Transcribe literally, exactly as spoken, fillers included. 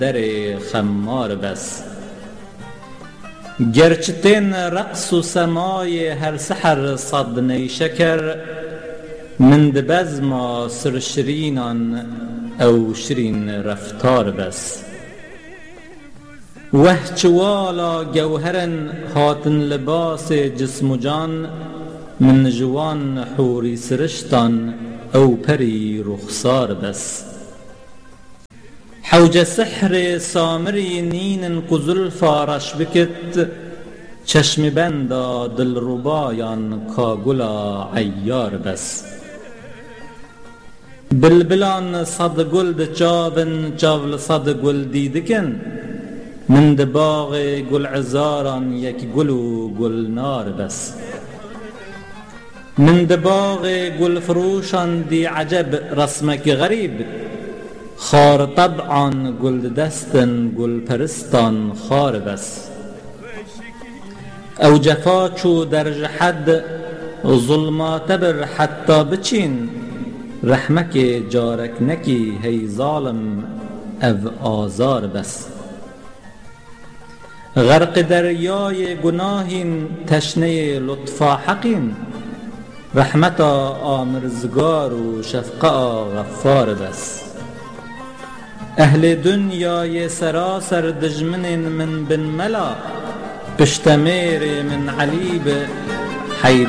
در خمار بس. گرچتین رقص و سمای هر سحر صد نیشکر، من دبزما سر شرینان او شرین رفتار بس. وه چوالا گوهرن هاتن لباس جسم و جان، من جوان حوری سرشتان او پری رخسار بس. حوج سحر سامری نین قزل فارش بکت، چشم بندا دل ربایان کاگلا عیار بس. بلبلان صد گل ده چاون چاول صد گل دیدکن، من ده باغ گل عزاران یک گل و گل نار بس. من ده باغ گل فروشان دی عجب رسمک غریب، خار طبعان گل دستن گل پرستان خار بس. او جفا چو درج حد ظلمات بر حتی بچین، رحمک جارک نکی هی ظالم او آزار بس. غرق دریای گناهین تشنه لطفا حقین، رحمتا آمرزگار و شفقا غفار بس. اهل دنیای سراسر دجمن من بن ملا، پشتمیر من علیب حید